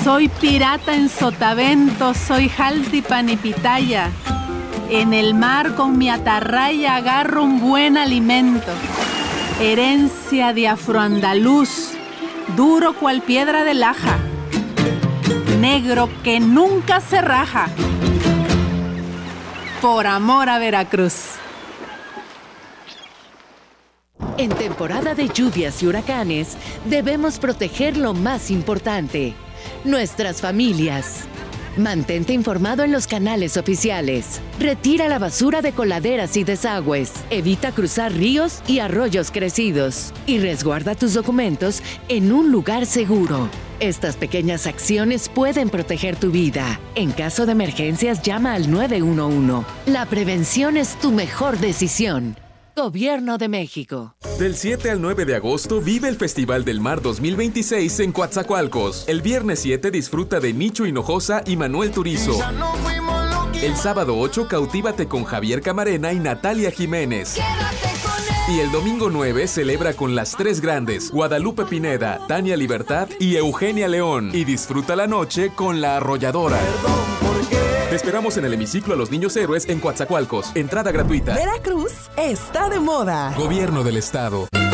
Soy pirata en sotavento, soy jaltipan y pitaya. En el mar con mi atarraya agarro un buen alimento. Herencia de afroandaluz, duro cual piedra de laja. Negro que nunca se raja. Por amor a Veracruz. En temporada de lluvias y huracanes, debemos proteger lo más importante, nuestras familias. Mantente informado en los canales oficiales. Retira la basura de coladeras y desagües. Evita cruzar ríos y arroyos crecidos. Y resguarda tus documentos en un lugar seguro. Estas pequeñas acciones pueden proteger tu vida. En caso de emergencias, llama al 911. La prevención es tu mejor decisión. Gobierno de México. Del 7 al 9 de agosto vive el Festival del Mar 2026 en Coatzacoalcos. El viernes 7 disfruta de Nicho Hinojosa y Manuel Turizo. El sábado 8 cautívate con Javier Camarena y Natalia Jiménez. Y el domingo 9 celebra con las tres grandes, Guadalupe Pineda, Tania Libertad y Eugenia León. Y disfruta la noche con La Arrolladora. Te esperamos en el hemiciclo a los Niños Héroes en Coatzacoalcos. Entrada gratuita. Veracruz está de moda. Gobierno del Estado.